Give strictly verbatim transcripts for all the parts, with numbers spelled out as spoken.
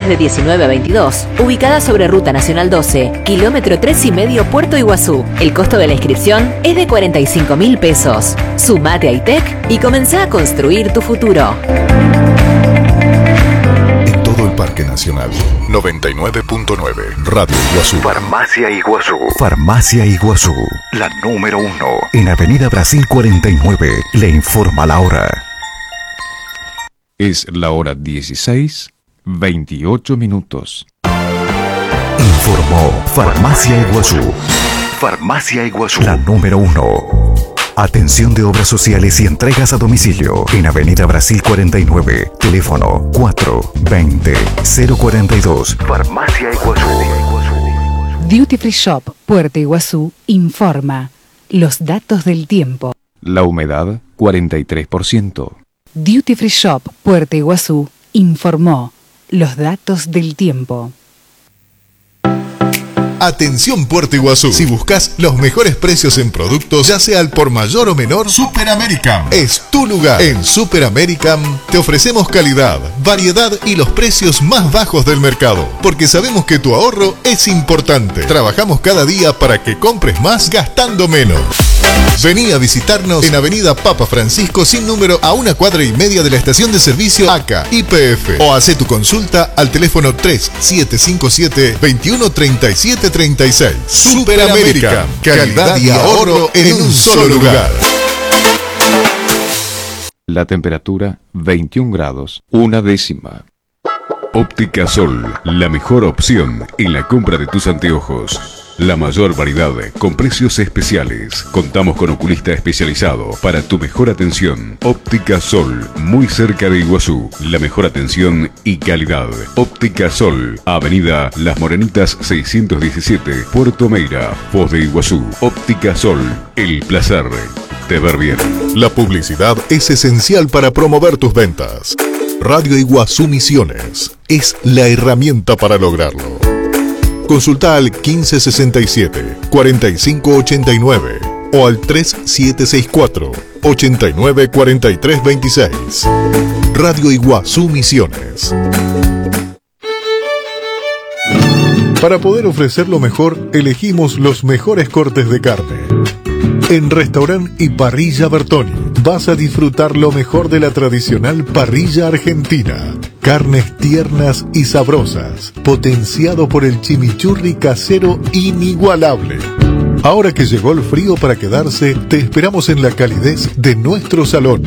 de diecinueve a veintidós, ubicada sobre Ruta Nacional doce, kilómetro tres y medio, Puerto Iguazú. El costo de la inscripción es de cuarenta y cinco mil pesos. Sumate a I T E C y comenzá a construir tu futuro. En todo el Parque Nacional, noventa y nueve punto nueve, Radio Iguazú. Farmacia Iguazú. Farmacia Iguazú, La número uno. en Avenida Brasil cuarenta y nueve, le informa la hora. Es la hora dieciséis, veintiocho minutos. Informó Farmacia Iguazú, Farmacia Iguazú. la número uno. Atención de obras sociales y entregas a domicilio en Avenida Brasil cuarenta y nueve, teléfono cuatro veinte cero cuarenta y dos. Farmacia Iguazú. Duty Free Shop Puerto Iguazú informa los datos del tiempo. La humedad, cuarenta y tres por ciento. Duty Free Shop Puerto Iguazú informó los datos del tiempo. Atención Puerto Iguazú. Si buscas los mejores precios en productos, ya sea al por mayor o menor, Super American es tu lugar. En Super American te ofrecemos calidad, variedad y los precios más bajos del mercado, porque sabemos que tu ahorro es importante. Trabajamos cada día para que compres más gastando menos. Vení a visitarnos en Avenida Papa Francisco sin número, a una cuadra y media de la estación de servicio A C A Y P F, o hacé tu consulta al teléfono tres siete cinco siete, veintiuno treinta y siete treinta y seis. Super American, calidad y ahorro en un solo lugar. La temperatura, veintiún grados, una décima. Óptica Sol, la mejor opción en la compra de tus anteojos. La mayor variedad con precios especiales. Contamos con oculista especializado para tu mejor atención. Óptica Sol, muy cerca de Iguazú. La mejor atención y calidad. Óptica Sol, Avenida Las Morenitas seiscientos diecisiete, Puerto Meira, Foz de Iguazú. Óptica Sol, el placer de ver bien. La publicidad es esencial para promover tus ventas. Radio Iguazú Misiones es la herramienta para lograrlo. Consulta al quince sesenta y siete, cuarenta y cinco ochenta y nueve o al tres siete seis cuatro, ochenta y nueve cuarenta y tres veintiséis. Radio Iguazú Misiones. Para poder ofrecer lo mejor, elegimos los mejores cortes de carne. En Restaurant y Parrilla Bertoni vas a disfrutar lo mejor de la tradicional parrilla argentina. Carnes tiernas y sabrosas, potenciado por el chimichurri casero inigualable. Ahora que llegó el frío para quedarse, te esperamos en la calidez de nuestro salón.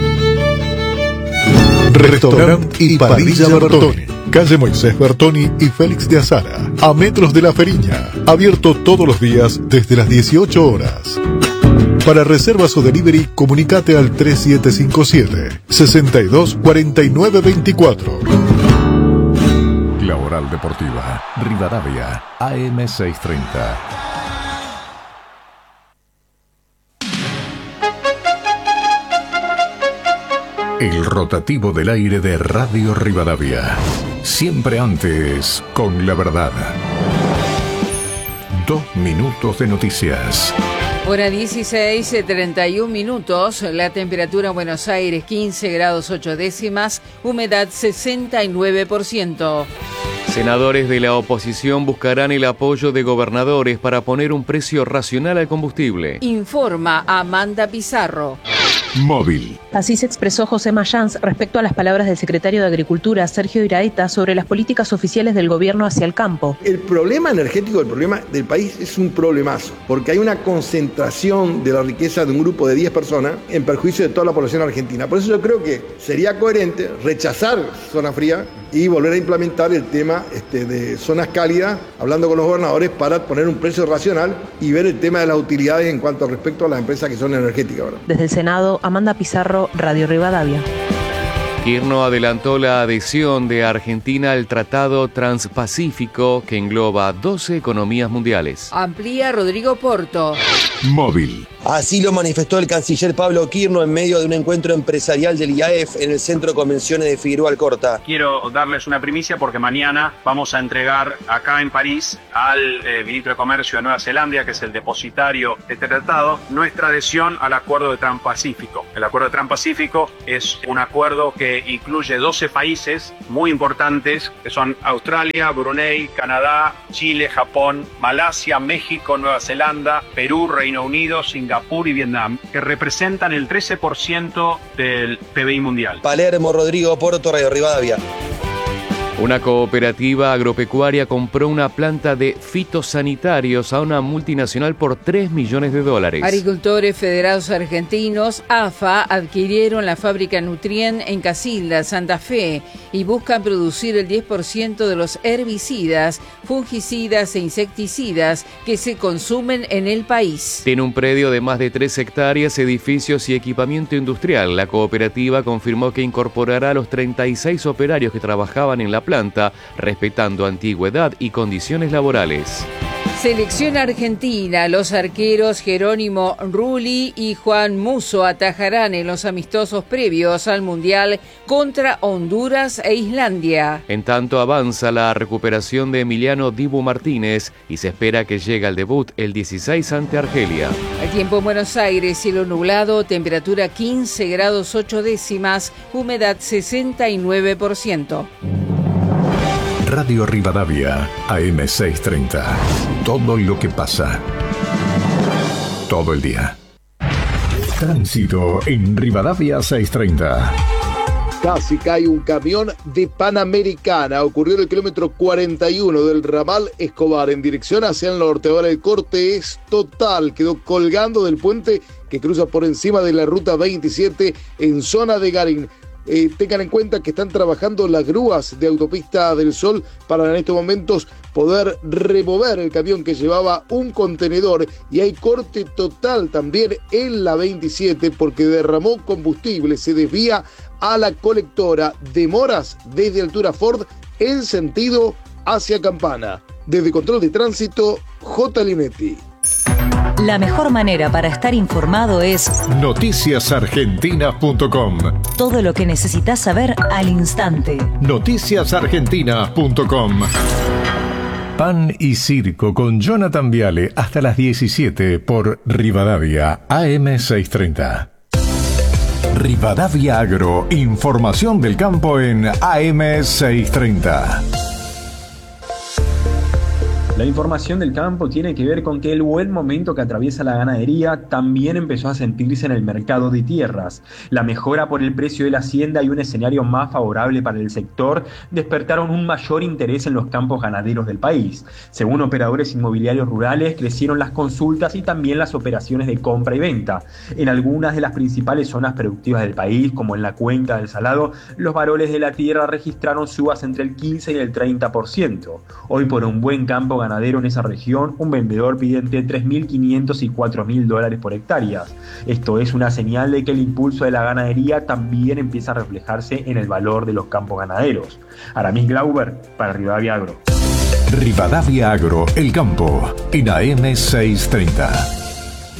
Restaurant y Parrilla Bertoni, calle Moisés Bertoni y Félix de Azara, a metros de la Feriña, abierto todos los días desde las dieciocho horas. Para reservas o delivery, comunicate al tres siete cinco siete, sesenta y dos cuarenta y nueve veinticuatro. La Oral Deportiva, Rivadavia, A M seiscientos treinta. El rotativo del aire de Radio Rivadavia. Siempre antes, con la verdad. Dos minutos de noticias. Hora dieciséis, treinta y un minutos, la temperatura en Buenos Aires quince grados ocho décimas, humedad sesenta y nueve por ciento. Senadores de la oposición buscarán el apoyo de gobernadores para poner un precio racional al combustible. Informa Amanda Pizarro. Móvil. Así se expresó José Mayans respecto a las palabras del secretario de Agricultura, Sergio Iraeta, sobre las políticas oficiales del gobierno hacia el campo. El problema energético, el problema del país es un problemazo, porque hay una concentración de la riqueza de un grupo de diez personas en perjuicio de toda la población argentina. Por eso yo creo que sería coherente rechazar zona fría y volver a implementar el tema este, de zonas cálidas, hablando con los gobernadores para poner un precio racional y ver el tema de las utilidades en cuanto respecto a las empresas que son energéticas, ¿verdad? Desde el Senado, Amanda Pizarro, Radio Rivadavia. Kirchner adelantó la adhesión de Argentina al Tratado Transpacífico que engloba doce economías mundiales. Amplía Rodrigo Porto. Móvil. Así lo manifestó el canciller Pablo Quirno en medio de un encuentro empresarial del I A E F en el Centro de Convenciones de Figueroa Alcorta. Quiero darles una primicia porque mañana vamos a entregar acá en París al eh, ministro de Comercio de Nueva Zelanda, que es el depositario de este tratado, nuestra adhesión al Acuerdo de Transpacífico. El Acuerdo de Transpacífico es un acuerdo que incluye doce países muy importantes, que son Australia, Brunei, Canadá, Chile, Japón, Malasia, México, Nueva Zelanda, Perú, Reino Unido, Singapur y Vietnam, que representan el trece por ciento del P B I mundial. Palermo, Rodrigo Porto, Radio Rivadavia. Una cooperativa agropecuaria compró una planta de fitosanitarios a una multinacional por tres millones de dólares. Agricultores Federados Argentinos, A F A, adquirieron la fábrica Nutrien en Casilda, Santa Fe, y buscan producir el diez por ciento de los herbicidas, fungicidas e insecticidas que se consumen en el país. Tiene un predio de más de tres hectáreas, edificios y equipamiento industrial. La cooperativa confirmó que incorporará a los treinta y seis operarios que trabajaban en la planta, respetando antigüedad y condiciones laborales. Selección Argentina. Los arqueros Jerónimo Rulli y Juan Musso atajarán en los amistosos previos al Mundial contra Honduras e Islandia. En tanto avanza la recuperación de Emiliano Dibu Martínez y se espera que llegue al debut el dieciséis ante Argelia. El tiempo en Buenos Aires, cielo nublado, temperatura quince grados ocho décimas, humedad sesenta y nueve por ciento. Radio Rivadavia, A M seiscientos treinta. Todo lo que pasa. Todo el día. Tránsito en Rivadavia seiscientos treinta. Casi cae un camión de Panamericana. Ocurrió en el kilómetro cuarenta y uno del ramal Escobar en dirección hacia el norte. Ahora el corte es total. Quedó colgando del puente que cruza por encima de la ruta veintisiete en zona de Garín. Eh, tengan en cuenta que están trabajando las grúas de Autopista del Sol para en estos momentos poder remover el camión que llevaba un contenedor, y hay corte total también en la veintisiete porque derramó combustible, se desvía a la colectora. Demoras desde Altura Ford en sentido hacia Campana. Desde Control de Tránsito, J. Linetti. La mejor manera para estar informado es noticias argentinas punto com. Todo lo que necesitas saber al instante. noticias argentinas punto com. Pan y Circo con Jonathan Viale hasta las diecisiete por Rivadavia A M seiscientos treinta. Rivadavia Agro, información del campo en A M seiscientos treinta. La información del campo tiene que ver con que el buen momento que atraviesa la ganadería también empezó a sentirse en el mercado de tierras. La mejora por el precio de la hacienda y un escenario más favorable para el sector despertaron un mayor interés en los campos ganaderos del país. Según operadores inmobiliarios rurales, crecieron las consultas y también las operaciones de compra y venta. En algunas de las principales zonas productivas del país, como en la Cuenca del Salado, los varones de la tierra registraron subas entre el quince y el treinta por ciento. Hoy, por un buen campo ganadero en esa región, un vendedor pide entre tres mil quinientos y cuatro mil dólares por hectárea. Esto es una señal de que el impulso de la ganadería también empieza a reflejarse en el valor de los campos ganaderos. Aramis Glauber, para Rivadavia Agro. Rivadavia Agro, el campo, en A M seiscientos treinta.